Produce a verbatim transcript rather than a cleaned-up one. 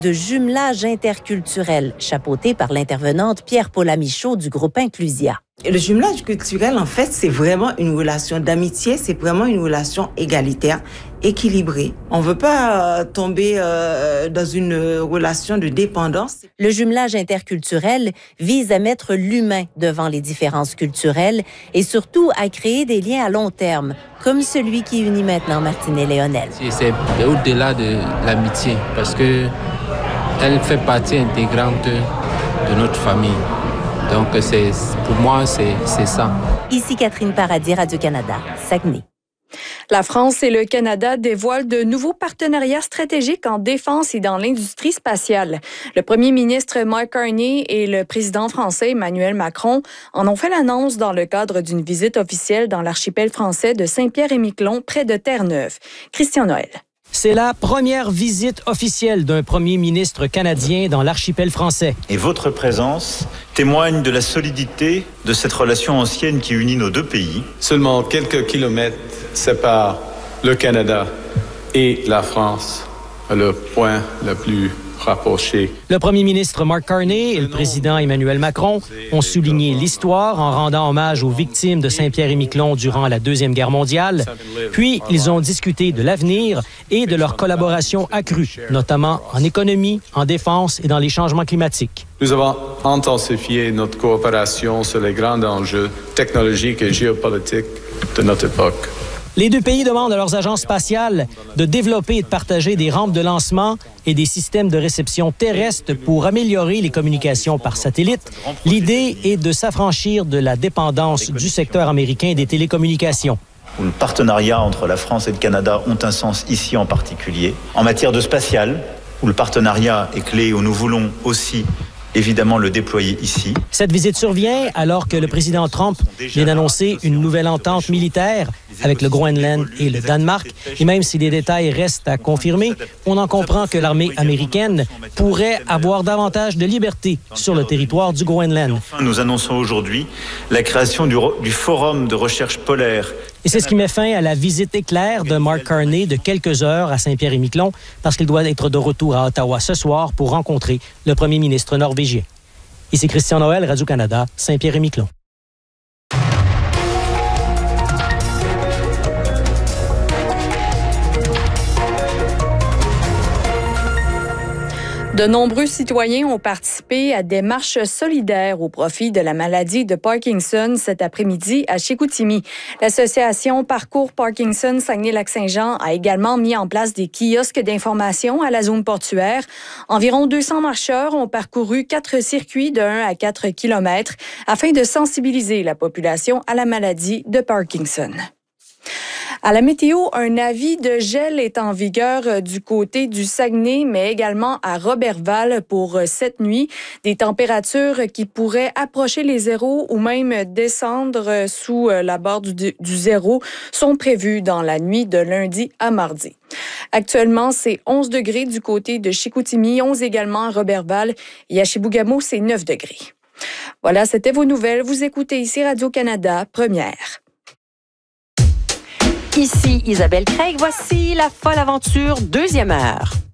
de jumelage interculturel, chapeauté par l'intervenante Pierre-Paula Michaud du groupe Inclusia. Le jumelage culturel, en fait, c'est vraiment une relation d'amitié, c'est vraiment une relation égalitaire, équilibrée. On ne veut pas euh, tomber euh, dans une relation de dépendance. Le jumelage interculturel vise à mettre l'humain devant les différences culturelles et surtout à créer des liens à long terme, comme celui qui unit maintenant Martine et Léonel. C'est au-delà de l'amitié, parce que elle fait partie intégrante de notre famille. Donc, c'est, pour moi, c'est, c'est ça. Ici Catherine Paradis, Radio-Canada, Saguenay. La France et le Canada dévoilent de nouveaux partenariats stratégiques en défense et dans l'industrie spatiale. Le premier ministre Mark Carney et le président français Emmanuel Macron en ont fait l'annonce dans le cadre d'une visite officielle dans l'archipel français de Saint-Pierre-et-Miquelon, près de Terre-Neuve. Christian Noël. C'est la première visite officielle d'un premier ministre canadien dans l'archipel français. Et votre présence témoigne de la solidité de cette relation ancienne qui unit nos deux pays. Seulement quelques kilomètres séparent le Canada et la France, le point le plus rapproché. Le premier ministre Mark Carney et le président Emmanuel Macron ont souligné l'histoire en rendant hommage aux victimes de Saint-Pierre-et-Miquelon durant la Deuxième Guerre mondiale. Puis, ils ont discuté de l'avenir et de leur collaboration accrue, notamment en économie, en défense et dans les changements climatiques. Nous avons intensifié notre coopération sur les grands enjeux technologiques et géopolitiques de notre époque. Les deux pays demandent à leurs agences spatiales de développer et de partager des rampes de lancement et des systèmes de réception terrestre pour améliorer les communications par satellite. L'idée est de s'affranchir de la dépendance du secteur américain des télécommunications. Le partenariat entre la France et le Canada ont un sens ici en particulier. En matière de spatial, où le partenariat est clé, où nous voulons aussi évidemment le déployer ici. Cette visite survient alors que le président Trump vient d'annoncer une nouvelle entente militaire avec le Groenland et le Danemark. Et même si les détails restent à confirmer, on en comprend que l'armée américaine pourrait avoir davantage de liberté sur le territoire du Groenland. Enfin, nous annonçons aujourd'hui la création du, du Forum de recherche polaire. Et c'est ce qui met fin à la visite éclair de Mark Carney de quelques heures à Saint-Pierre-et-Miquelon parce qu'il doit être de retour à Ottawa ce soir pour rencontrer le premier ministre norvégien. Ici Christian Noël, Radio-Canada, Saint-Pierre-et-Miquelon. De nombreux citoyens ont participé à des marches solidaires au profit de la maladie de Parkinson cet après-midi à Chicoutimi. L'association Parcours Parkinson Saguenay-Lac-Saint-Jean a également mis en place des kiosques d'information à la zone portuaire. Environ deux cents marcheurs ont parcouru quatre circuits de un à quatre kilomètres afin de sensibiliser la population à la maladie de Parkinson. À la météo, un avis de gel est en vigueur du côté du Saguenay, mais également à Roberval pour cette nuit. Des températures qui pourraient approcher les zéros ou même descendre sous la barre du, du zéro sont prévues dans la nuit de lundi à mardi. Actuellement, c'est onze degrés du côté de Chicoutimi, onze également à Roberval et à Chibougamau, c'est neuf degrés. Voilà, c'était vos nouvelles. Vous écoutez ici Radio-Canada, première. Ici Isabelle Craig, voici la folle aventure, deuxième heure.